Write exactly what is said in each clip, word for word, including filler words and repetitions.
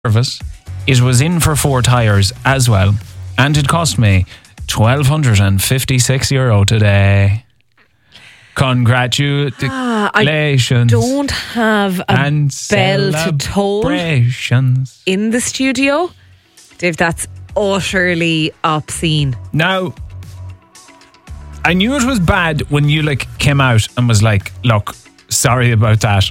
service. It was in for four tyres as well, and it cost me twelve fifty-six euro today. Congratulations. Ah, I don't have a and bell to toll celebrations in the studio. Dave, that's utterly obscene. Now, I knew it was bad when you like came out and was like, look, sorry about that.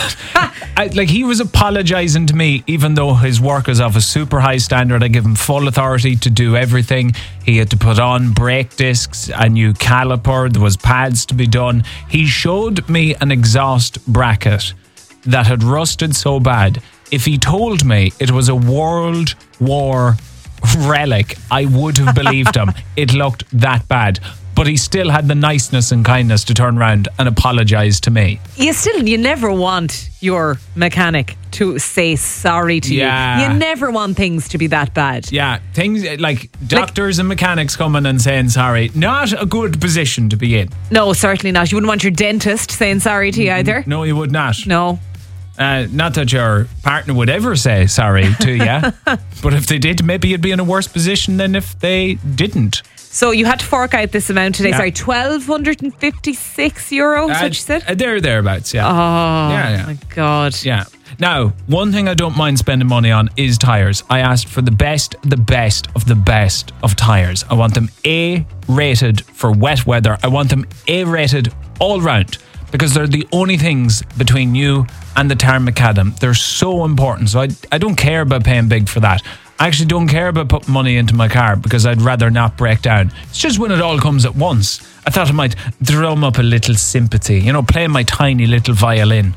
I, like he was apologising to me, even though his work is of a super high standard. I give him full authority to do everything. He had to put on brake discs, a new caliper, there was pads to be done. He showed me an exhaust bracket that had rusted so bad. If he told me it was a World War relic, I would have believed him. It looked that bad. But he still had the niceness and kindness to turn around and apologise to me. You still, you never want your mechanic to say sorry to yeah. you. You never want things to be that bad. Yeah, things like doctors like, and mechanics coming and saying sorry. Not a good position to be in. No, certainly not. You wouldn't want your dentist saying sorry to you either. No, you would not. No. Uh, not that your partner would ever say sorry to you, but if they did, maybe you'd be in a worse position than if they didn't. So you had to fork out this amount today. Yeah. Sorry, twelve fifty-six euro. Is uh, what you said? Uh, there, thereabouts. Yeah. Oh, yeah, yeah. my God. Yeah. Now, one thing I don't mind spending money on is tyres. I asked for the best, the best of the best of tyres. I want them A rated for wet weather. I want them A rated all round, because they're the only things between you and the Tarn Macadam. They're so important. So I, I don't care about paying big for that. I actually don't care about putting money into my car because I'd rather not break down. It's just when it all comes at once. I thought I might drum up a little sympathy, you know, play my tiny little violin.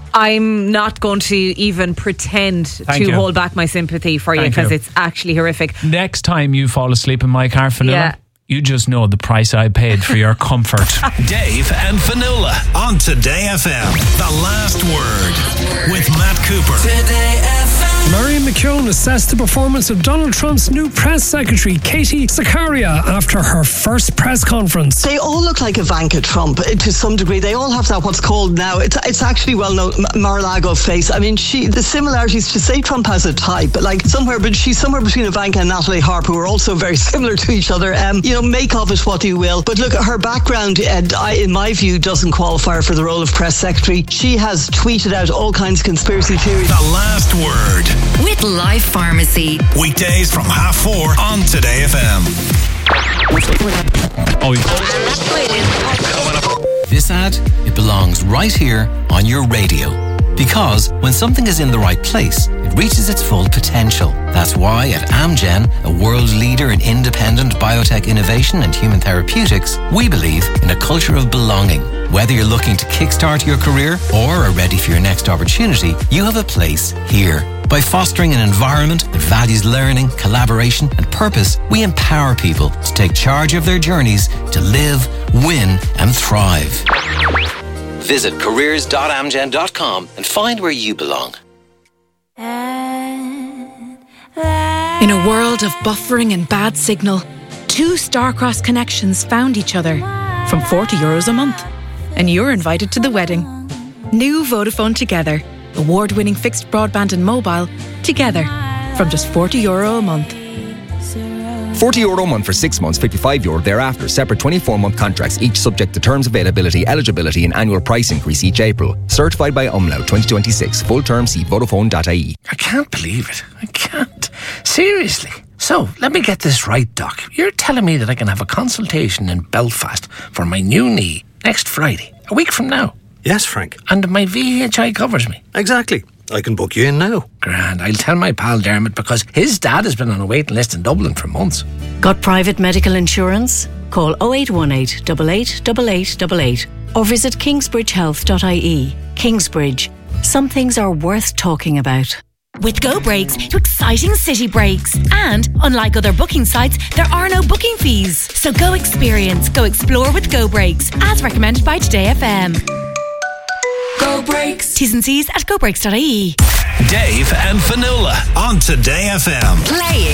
I'm not going to even pretend Thank to you. hold back my sympathy for you, Thank because you. it's actually horrific. Next time you fall asleep in my car, Fionnuala, Yeah. you just know the price I paid for your comfort. Dave and Fionnuala on Today F M. The Last Word with Matt Cooper. Today F M. Marion McKeown assessed the performance of Donald Trump's new press secretary, Katie Zakaria, after her first press conference. They all look like Ivanka Trump to some degree. They all have that what's called now, it's it's actually well known, Mar-a-Lago face. I mean, she the similarities, to say Trump has a type, but like somewhere, but she's somewhere between Ivanka and Natalie Harp, who are also very similar to each other. Um, you know, make of it what you will. But look, her background, uh, I, in my view, doesn't qualify her for the role of press secretary. She has tweeted out all kinds of conspiracy theories. The Last Word with Life Pharmacy. Weekdays from half four on Today F M. Oh, This ad, it belongs right here on your radio. Because when something is in the right place, it reaches its full potential. That's why at Amgen, a world leader in independent biotech innovation and human therapeutics, we believe in a culture of belonging. Whether you're looking to kickstart your career or are ready for your next opportunity, you have a place here. By fostering an environment that values learning, collaboration, and purpose, we empower people to take charge of their journeys to live, win, and thrive. Visit careers dot amgen dot com and find where you belong. In a world of buffering and bad signal, two star-crossed connections found each other from forty euros a month. And you're invited to the wedding. New Vodafone Together. Award-winning fixed broadband and mobile together from just forty euro a month. forty euro a month for six months, fifty-five euro thereafter. Separate twenty-four month contracts, each subject to terms, availability, eligibility and annual price increase each April. Certified by Umlaut twenty twenty-six. Full term, see Vodafone dot I E. I can't believe it. I can't. Seriously. So, let me get this right, Doc. You're telling me that I can have a consultation in Belfast for my new knee next Friday, a week from now? Yes, Frank. And my V H I covers me? Exactly. I can book you in now. Grand. I'll tell my pal Dermot, because his dad has been on a waiting list in Dublin for months. Got private medical insurance? Call oh eight one eight, eight eight eight eight eight eight or visit kingsbridge health dot I E. Kingsbridge. Some things are worth talking about. With Go Breaks, to exciting city breaks. And, unlike other booking sites, there are no booking fees. So go experience, go explore with Go Breaks, as recommended by Today F M. Go Breaks. T's and C's at go breaks dot I E. Dave and Fionnuala on Today F M. Playing